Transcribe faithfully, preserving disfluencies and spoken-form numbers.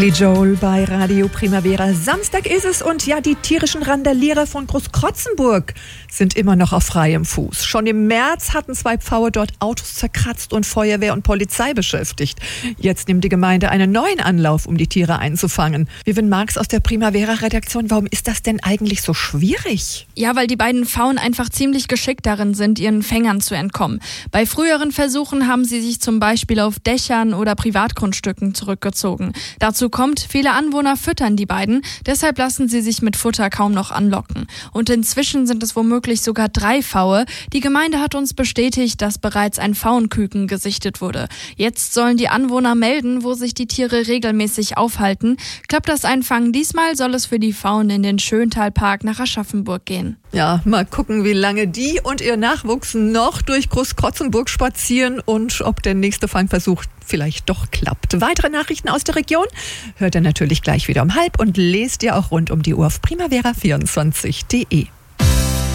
Billy Joel bei Radio Primavera. Samstag ist es und ja, die tierischen Randalierer von Großkrotzenburg sind immer noch auf freiem Fuß. Schon im März hatten zwei Pfaue dort Autos zerkratzt und Feuerwehr und Polizei beschäftigt. Jetzt nimmt die Gemeinde einen neuen Anlauf, um die Tiere einzufangen. Vivian Marx aus der Primavera-Redaktion, warum ist das denn eigentlich so schwierig? Ja, weil die beiden Pfauen einfach ziemlich geschickt darin sind, ihren Fängern zu entkommen. Bei früheren Versuchen haben sie sich zum Beispiel auf Dächern oder Privatgrundstücken zurückgezogen. Dazu kommt, viele Anwohner füttern die beiden, deshalb lassen sie sich mit Futter kaum noch anlocken. Und inzwischen sind es womöglich sogar drei Pfaue. Die Gemeinde hat uns bestätigt, dass bereits ein Pfauenküken gesichtet wurde. Jetzt sollen die Anwohner melden, wo sich die Tiere regelmäßig aufhalten. Klappt das Einfangen diesmal, soll es für die Pfauen in den Schöntalpark nach Aschaffenburg gehen. Ja, mal gucken, wie lange die und ihr Nachwuchs noch durch Großkrotzenburg spazieren und ob der nächste Fangversuch vielleicht doch klappt. Weitere Nachrichten aus der Region hört ihr natürlich gleich wieder um halb und lest ihr auch rund um die Uhr auf primavera vierundzwanzig punkt de.